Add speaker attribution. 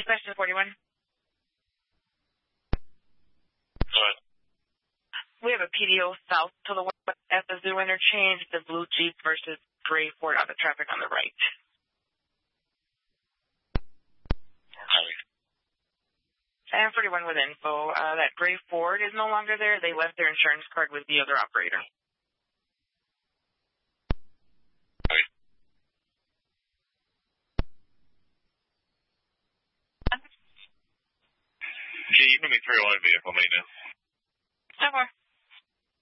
Speaker 1: Question 41.
Speaker 2: Go ahead.
Speaker 1: We have a PDO south to the west at the Zoo interchange, the blue Jeep versus gray Ford out of traffic on the right.
Speaker 2: Okay.
Speaker 1: And 41 with info. That gray Ford is no longer there. They left their insurance card with the other operator.
Speaker 2: Okay. G, you can be 301 vehicle maintenance.
Speaker 1: So far.